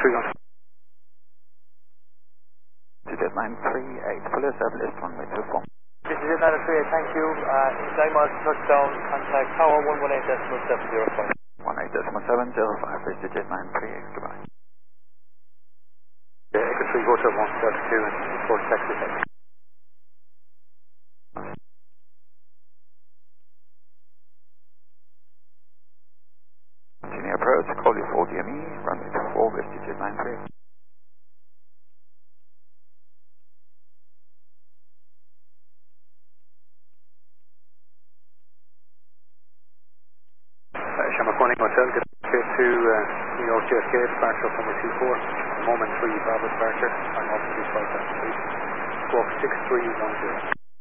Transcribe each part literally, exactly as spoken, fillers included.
three one. Digit nine three eight, full established, one way two four. This is it, nine three eight, thank you. Uh, nine miles to touchdown, contact tower one one eight decimal seven zero five. one eight decimal seven zero five, please digit nine three eight, goodbye. Yeah, Echo three, Hotel one, Delta two, and four Texas. Continue approach, call you for D M E, runway two four, please digit nine three eight. Shamrock one Hotel, get to uh, New York J F K, departure of number two four, moment three, Bravo departure, I'm off to five seven three, squawk six three one zero.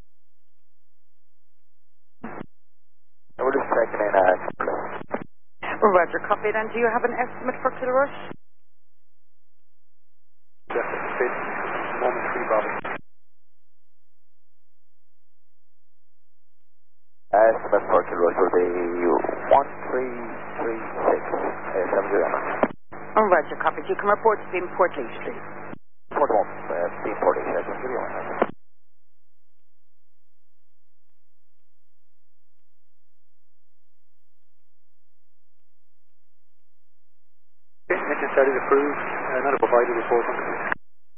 We're just checking in, uh, Roger, copy then. Do you have an estimate for Kilrush? Yes, fit, moment three, Bravo. estimate for Kilrush will be one three three six, uh, seven zero nine. Oh, Roger, copy. You can report to being Port Leash, please. Port one, uh, Beam forty, I can give you one. Engine status approved, uh, not a provided report on the